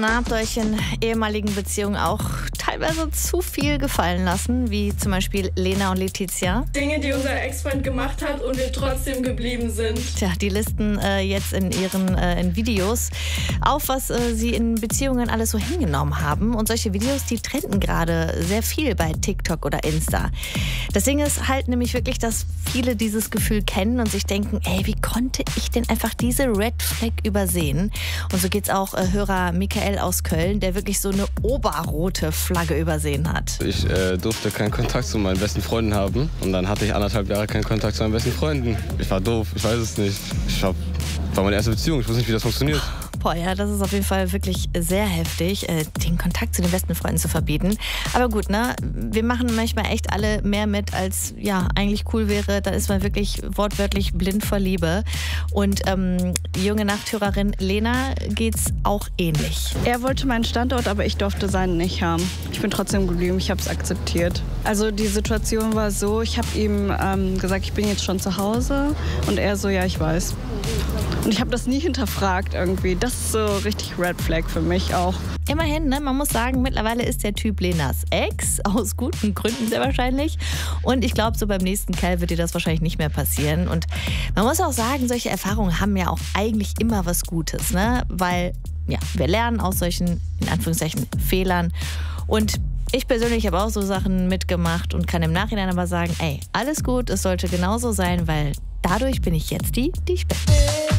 Na, habt ihr euch in ehemaligen Beziehungen auch teilweise zu viel gefallen lassen, wie zum Beispiel Lena und Letizia? Dinge, die unser Ex-Freund gemacht hat und wir trotzdem geblieben sind. Tja, die listen jetzt in ihren in Videos auf, was sie in Beziehungen alles so hingenommen haben. Und solche Videos, die trenden gerade sehr viel bei TikTok oder Insta. Das Ding ist halt nämlich wirklich, dass viele dieses Gefühl kennen und sich denken, ey, wie konnte ich denn einfach diese Red Flag übersehen? Und so geht's auch Hörer Michael aus Köln, der wirklich so eine oberrote Flagge übersehen hat. Ich durfte keinen Kontakt zu meinen besten Freunden haben und dann hatte ich 1,5 Jahre keinen Kontakt zu meinen besten Freunden. Ich war doof, ich weiß es nicht. War meine erste Beziehung, ich wusste nicht, wie das funktioniert. Boah, ja, das ist auf jeden Fall wirklich sehr heftig, den Kontakt zu den besten Freunden zu verbieten. Aber gut, ne, wir machen manchmal echt alle mehr mit, als ja eigentlich cool wäre. Da ist man wirklich wortwörtlich blind vor Liebe. Und junge Nachthörerin Lena geht's auch ähnlich. Er wollte meinen Standort, aber ich durfte seinen nicht haben. Ich bin trotzdem geblieben, ich habe es akzeptiert. Also die Situation war so, ich habe ihm gesagt, ich bin jetzt schon zu Hause. Und er so, ja, ich weiß. Und ich habe das nie hinterfragt irgendwie. Das ist so richtig Red Flag für mich auch. Immerhin, ne, man muss sagen, mittlerweile ist der Typ Lenas Ex, aus guten Gründen sehr wahrscheinlich. Und ich glaube, so beim nächsten Kerl wird dir das wahrscheinlich nicht mehr passieren. Und man muss auch sagen, solche Erfahrungen haben ja auch eigentlich immer was Gutes, ne? Weil, ja, wir lernen aus solchen, in Anführungszeichen, Fehlern. Und ich persönlich habe auch so Sachen mitgemacht und kann im Nachhinein aber sagen, ey, alles gut, es sollte genauso sein, weil dadurch bin ich jetzt die ich bin.